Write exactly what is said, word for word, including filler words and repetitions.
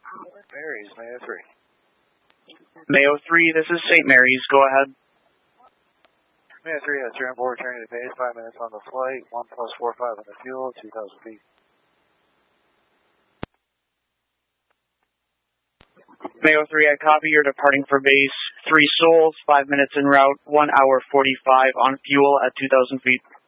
Mary's, Mayo three. Mayo three, this is Saint Mary's. Go ahead. Mayo three, that's your on board, returning to base, five minutes on the flight, one plus four five on the fuel, two thousand feet. Mayo three, I copy. You're departing for base three Seoul, five minutes en route, one hour forty-five on fuel at two thousand feet.